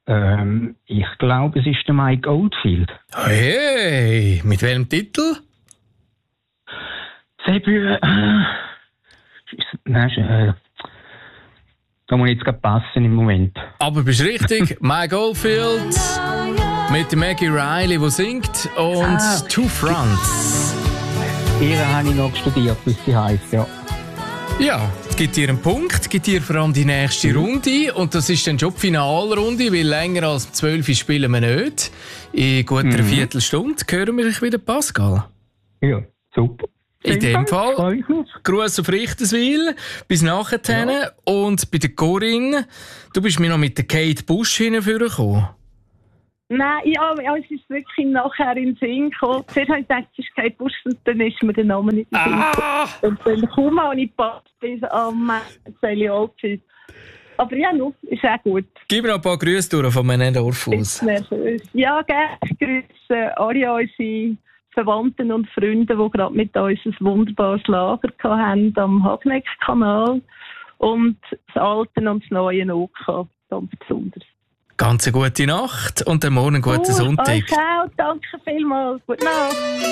Ich glaube, es ist der Mike Oldfield. Hey, mit welchem Titel? Da muss ich jetzt gerade passen im Moment. Aber bist richtig, Mike Oldfield mit Maggie Riley, die singt, und Two Fronts. Ihre habe ich noch studiert, bis sie heisst, ja. Ja, es gibt dir einen Punkt, gibt dir vor allem die nächste Runde. Und das ist dann schon die Finalrunde, weil länger als 12 spielen wir nicht. In gut einer Viertelstunde hören wir dich wieder, Pascal. Ja, super. In dem Fall, Gruß auf Richterswil, bis nachher. Ja. Und bei der Corinne, du bist mir noch mit der Kate Bush hingekommen. Nein, ja, es ist wirklich nachher in den Sinn gekommen. Zuerst habe ich gedacht, es ist Kate Bush, und dann ist mir der Name nicht in den Sinn gekommen. Und dann kaum habe ich gepasst bis an Sally Oldfield. Aber ja, no, ist auch gut. Gib mir noch ein paar Grüße durch von meinem Dorf aus. Ja, gerne. Ich grüße alle unsere Verwandten und Freunde, die gerade mit uns ein wunderbares Lager hatten am Hagneck-Kanal. Und das Alte und das Neue auch ganz besonders. Ganz eine gute Nacht und dann morgen einen guten Sonntag. Euch auch, danke vielmals. Gute Nacht.